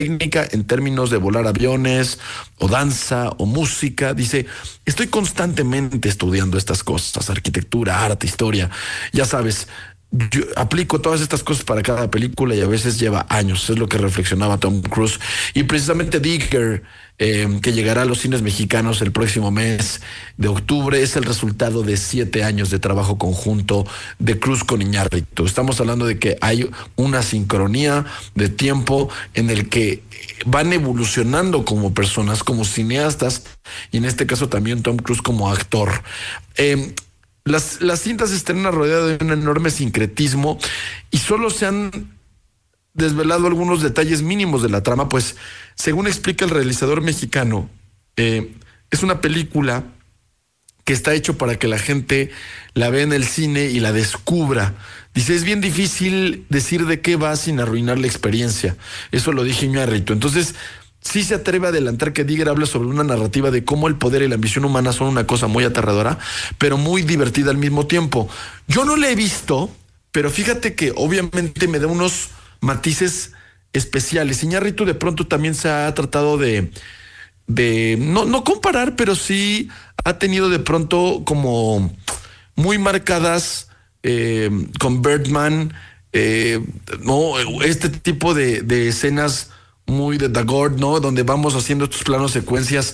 técnica en términos de volar aviones o danza o música. Dice, estoy constantemente estudiando estas cosas, arquitectura, arte, historia. Ya sabes, yo aplico todas estas cosas para cada película y a veces lleva años. Es lo que reflexionaba Tom Cruise. Y precisamente Digger, que llegará a los cines mexicanos el próximo mes de octubre, es el resultado de 7 años de trabajo conjunto de Cruise con Iñárritu. Estamos hablando de que hay una sincronía de tiempo en el que van evolucionando como personas, como cineastas, y en este caso también Tom Cruise como actor. Las cintas están rodeadas de un enorme sincretismo y solo se han desvelado algunos detalles mínimos de la trama, pues según explica el realizador mexicano, es una película que está hecho para que la gente la vea en el cine y la descubra. Dice, es bien difícil decir de qué va sin arruinar la experiencia. Eso lo dije Iñárritu. Entonces, sí se atreve a adelantar que Digger habla sobre una narrativa de cómo el poder y la ambición humana son una cosa muy aterradora, pero muy divertida al mismo tiempo. Yo no la he visto, pero fíjate que obviamente me da unos matices especiales. Iñárritu de pronto también se ha tratado de no comparar, pero sí ha tenido de pronto como muy marcadas con Birdman, no, este tipo de escenas muy de Daggett, ¿no? Donde vamos haciendo estos planos secuencias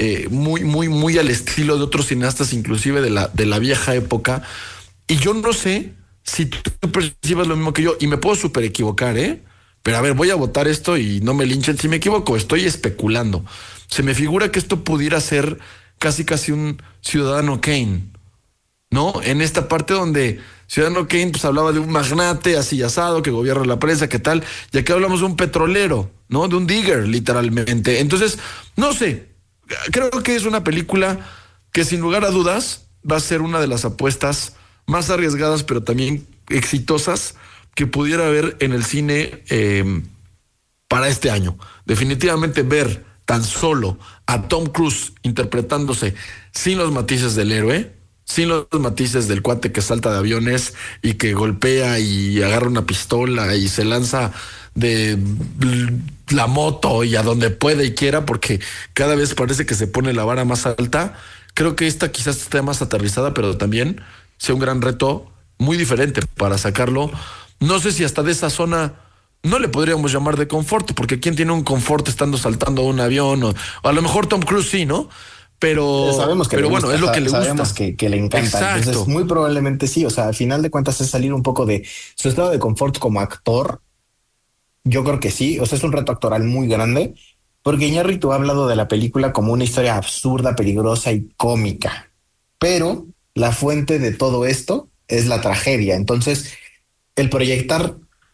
muy al estilo de otros cineastas, inclusive de la vieja época. Y yo no sé si tú percibas lo mismo que yo, y me puedo súper equivocar, ¿eh? Pero a ver, voy a votar esto y no me linchen si me equivoco, estoy especulando. Se me figura que esto pudiera ser casi un Ciudadano Kane, ¿no? En esta parte donde Ciudadano Kane pues hablaba de un magnate así asado que gobierna la prensa, ¿qué tal? Y aquí hablamos de un petrolero, ¿no? De un digger, literalmente. Entonces, no sé, creo que es una película que sin lugar a dudas va a ser una de las apuestas más arriesgadas, pero también exitosas que pudiera haber en el cine para este año. Definitivamente ver tan solo a Tom Cruise interpretándose sin los matices del héroe, sin los matices del cuate que salta de aviones y que golpea y agarra una pistola y se lanza de la moto y a donde puede y quiera, porque cada vez parece que se pone la vara más alta. Creo que esta quizás esté más aterrizada, pero también sea un gran reto muy diferente para sacarlo. No sé si hasta de esa zona no le podríamos llamar de confort, porque ¿quién tiene un confort estando saltando un avión? O a lo mejor Tom Cruise sí, ¿no? Sabemos que Pero le bueno, gusta, es lo que le gusta. sabemos que le encanta. Exacto. Entonces, muy probablemente sí. O sea, al final de cuentas es salir un poco de su estado de confort como actor. Yo creo que sí. O sea, es un reto actoral muy grande, porque Iñárritu ha hablado de la película como una historia absurda, peligrosa y cómica. Pero la fuente de todo esto es la tragedia. Entonces, el proyectar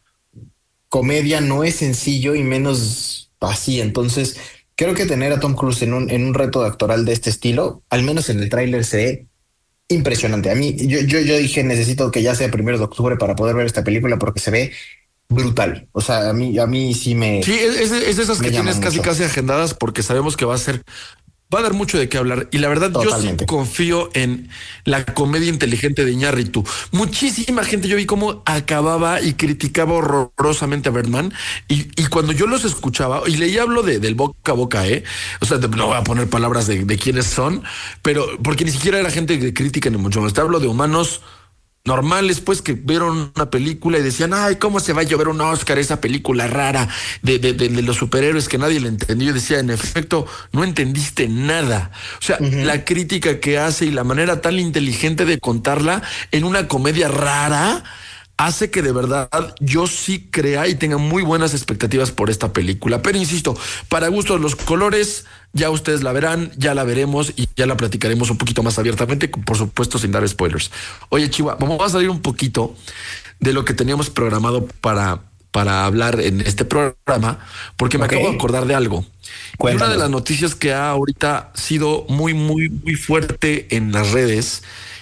comedia no es sencillo y menos así. Entonces, creo que tener a Tom Cruise en un reto actoral de este estilo, al menos en el tráiler, se ve impresionante. A mí, yo dije, necesito que ya sea 1 de octubre para poder ver esta película porque se ve brutal. O sea, a mí sí Sí, es de esas me que llama tienes mucho. casi agendadas porque sabemos que va a dar mucho de qué hablar. Y la verdad, yo sí Totalmente. confío en la comedia inteligente de Iñárritu. Muchísima gente, yo vi cómo acababa y criticaba horrorosamente a Birdman. Y cuando yo los escuchaba, y leí hablo del boca a boca, o sea, no voy a poner palabras de quiénes son, pero porque ni siquiera era gente de crítica ni mucho más. Te hablo de humanos normales, pues, que vieron una película y decían, ay, ¿cómo se va a llevar un Oscar esa película rara de los superhéroes que nadie le entendió? Y decía, en efecto, no entendiste nada. O sea, Ujú. la crítica que hace y la manera tan inteligente de contarla en una comedia rara hace que de verdad yo sí crea y tenga muy buenas expectativas por esta película. Pero insisto, para gustos los colores, ya ustedes la verán, ya la veremos y ya la platicaremos un poquito más abiertamente, por supuesto sin dar spoilers. Oye, Chihuahua, vamos a salir un poquito de lo que teníamos programado para hablar en este programa, porque me Ok, acabo de acordar de algo. Y una de las cuéntame. noticias que ha ahorita sido muy fuerte en las redes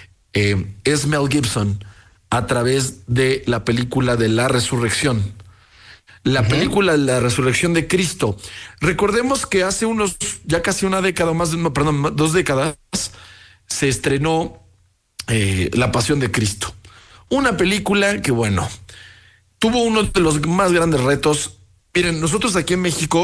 es Mel Gibson a través de la película de la resurrección. La Ujú. película La Resurrección de Cristo. Recordemos que hace ya casi una década, no, perdón, 2 décadas, se estrenó La Pasión de Cristo. Una película que, bueno, tuvo uno de los más grandes retos Miren, nosotros aquí en México